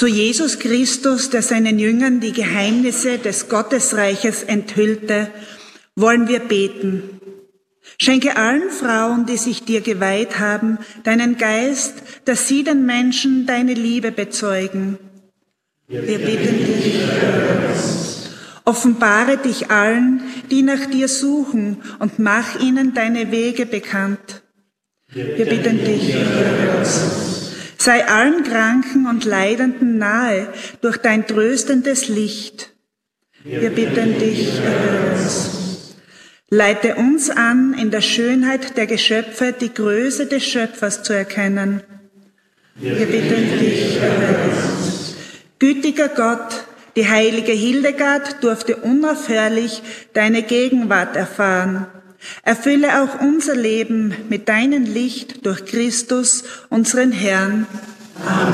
Zu Jesus Christus, der seinen Jüngern die Geheimnisse des Gottesreiches enthüllte, wollen wir beten. Schenke allen Frauen, die sich dir geweiht haben, deinen Geist, dass sie den Menschen deine Liebe bezeugen. Wir bitten dich, höre uns. Offenbare dich allen, die nach dir suchen, und mach ihnen deine Wege bekannt. Wir bitten dich, höre uns. Sei allen Kranken und Leidenden nahe durch dein tröstendes Licht. Wir bitten dich, höre uns. Leite uns an, in der Schönheit der Geschöpfe die Größe des Schöpfers zu erkennen. Wir bitten dich, erhöre uns. Gütiger Gott, die heilige Hildegard durfte unaufhörlich deine Gegenwart erfahren. Erfülle auch unser Leben mit deinem Licht durch Christus, unseren Herrn. Amen.